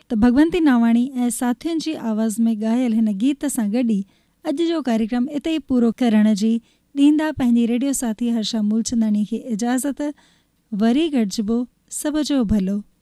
त भगवंती नावाणी ऐं साथियुनि जी आवाज़ में ॻायल हिन गीत सां गॾु ई अॼु जो कार्यक्रम इते ई पूरो करण जी ॾींदा पंहिंजी रेडियो साथी हर्षा मूलचंदानी खे इजाज़त। वरी गॾिजिबो। सभ जो भलो।